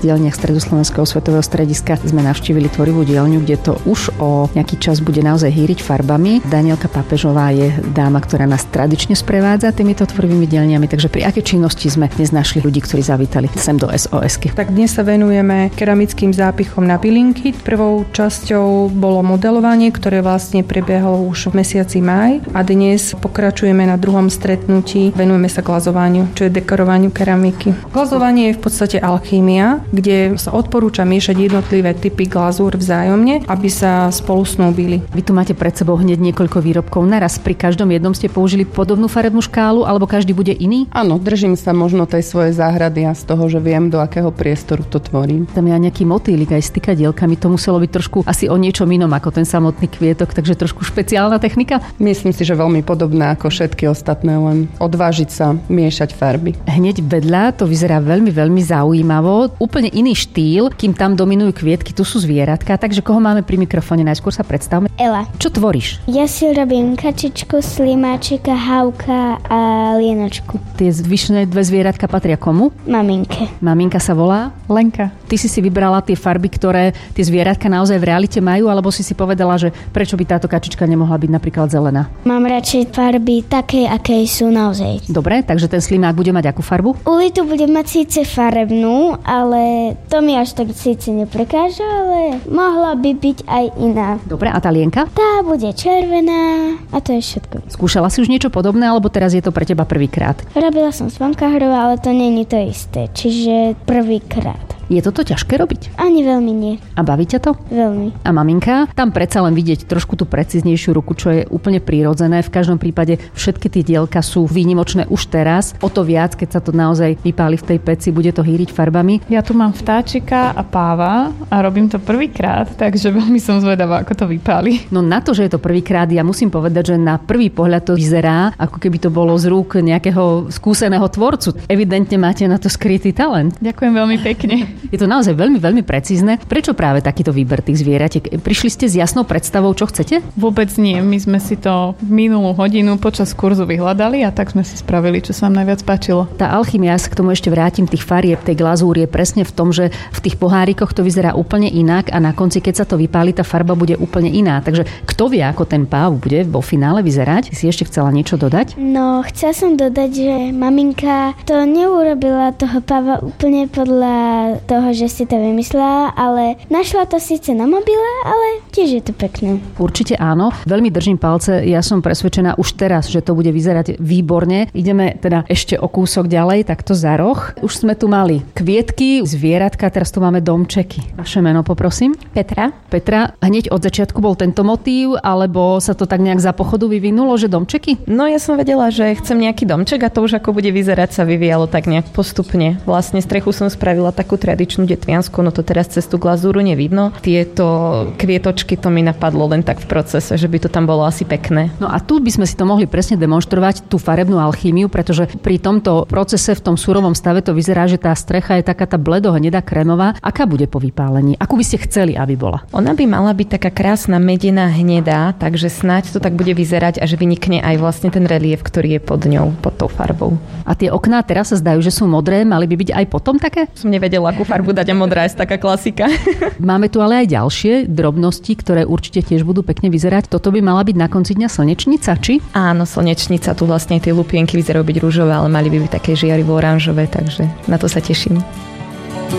dielniach Stredoslovenského svetového strediska sme navštívili tvorivú dielňu, kde to už o nejaký čas bude naozaj hýriť farbami. Danielka Pápežová je dáma, ktorá nás tradične sprevádza týmito tvorivými dielňami, takže pri akej činnosti sme dnes našli ľudí, ktorí zavítali sem do SOS-ky? Tak dnes sa venujeme keramickým zápichom na bylinky. Prvou časťou bolo modelovanie, ktoré vlastne prebiehlo už v mesiaci máj a dnes pokračujeme na druhom stretnutí. Venujeme sa glazovaniu, čo je dekorovaniu keramiky. Glazovanie je v podstate alchýmia, kde sa odporúča miešať jednotlivé typy glazúr vzájomne, aby sa spolu snúbili. Vy tu máte pred sebou hneď niekoľko výrobkov naraz. Pri každom jednom ste použili podobnú farebnú škálu, alebo každý bude iný? Áno, držím sa možno tej svojej záhrady a z toho, že viem, do akého priestoru to tvorím. Tam je aj nejaký motýlik aj s tykadielkami. To muselo byť trošku asi o niečom inom ako ten samotný kvietok, takže trošku špeciálna technika. Myslím si, že veľmi podobná ako všetky ostatné, len odvážiť sa miešať farby. Hneď vedľa to vyzerá veľmi, veľmi zaujímavo. Úplne iný štýl, kým tam dominujú kvietky, tu sú zvieratka, takže koho máme pri mikrofóne? Najskôr sa predstavme. Ela. Čo tvoríš? Ja si robím kačičku, slimáčika, hauka a lienočku. Tie zvyšné dve zvieratka patria komu? Maminke. Maminka sa volá? Lenka. Ty si vybrala tie farby, ktoré tie zvieratka naozaj v realite majú, alebo si povedala, že prečo by táto kačička nemohla byť napríklad zelená? Mám radšej farby také, aké sú naozaj. Dobre, takže ten slimák bude mať akú farbu? Ulitu bude mať síce farebnú, ale to mi až tak síce neprekáža, ale mohla by byť aj iná. Dobre, a tá lienka? Tá bude červená a to je všetko. Skúšala si už niečo podobné, alebo teraz je to pre teba prvýkrát? Robila som s bankáhrou, ale to nie je to isté, čiže prvýkrát. Je toto ťažké robiť? Ani veľmi nie. A baví ťa to? Veľmi. A maminka? Tam predsa len vidieť trošku tú precíznejšiu ruku, čo je úplne prirodzené. V každom prípade všetky tie dielka sú výnimočné už teraz. O to viac, keď sa to naozaj vypáli v tej peci, bude to hýriť farbami. Ja tu mám vtáčika a páva a robím to prvýkrát, takže veľmi som zvedavá, ako to vypáli. No na to, že je to prvýkrát, ja musím povedať, že na prvý pohľad to vyzerá, ako keby to bolo z rúk nejakého skúseného tvorcu. Evidentne máte na to skrytý talent. Ďakujem veľmi pekne. Je to naozaj veľmi, veľmi precízne. Prečo práve takýto výber tých zvieratiek? Prišli ste s jasnou predstavou, čo chcete? Vôbec nie. My sme si to minulú hodinu počas kurzu vyhľadali a tak sme si spravili, čo sa nám najviac páčilo. Tá alchymia, ja sa k tomu ešte vrátim, tých farieb, tej glazúry je presne v tom, že v tých pohárikoch to vyzerá úplne inak a na konci, keď sa to vypáli, tá farba bude úplne iná. Takže kto vie, ako ten páv bude vo finále vyzerať? Si ešte chcela niečo dodať? No, chcela som dodať, že maminka to neurobila toho páva úplne podľa toho, že si to vymyslela, ale našla to síce na mobile, ale tiež je to pekné. Určite áno. Veľmi držím palce. Ja som presvedčená už teraz, že to bude vyzerať výborne. Ideme teda ešte o kúsok ďalej, takto za roh. Už sme tu mali kvietky, zvieratka, teraz tu máme domčeky. Vaše meno poprosím? Petra. Petra, hneď od začiatku bol tento motív, alebo sa to tak nejak za pochodu vyvinulo, že domčeky? No ja som vedela, že chcem nejaký domček a to už ako bude vyzerať sa vyvíjalo tak nejak postupne. Vlastne strechu som spravila takú tradičnú detviansku, no to teraz cez tú glazúru nevidno. Tieto kvietočky to mi napadlo len tak v procese, že by to tam bolo asi pekné. No a tu by sme si to mohli presne demonštrovať, tú farebnú alchýmiu, pretože pri tomto procese v tom surovom stave to vyzerá, že tá strecha je taká tá bledohnedá krémová. Aká bude po vypálení? Akú by ste chceli, aby bola? Ona by mala byť taká krásna medená hnedá, takže snáď to tak bude vyzerať a že vynikne aj vlastne ten relief, ktorý je pod ňou, pod tou farbou. A tie okná teraz sa zdajú, že sú modré, mali by byť aj potom také? Som nevedela, akú farbu dať a modrá je taká klasika. Máme tu ale aj ďalšie drobnosti, ktoré určite tiež budú pekne vyzerať. Toto by mala byť na konci dňa slnečnica, či? Áno, slnečnica, tu vlastne tie lupienky vyzerajú byť ružové, ale mali by byť také žiarivo oranžové, takže na to sa teším.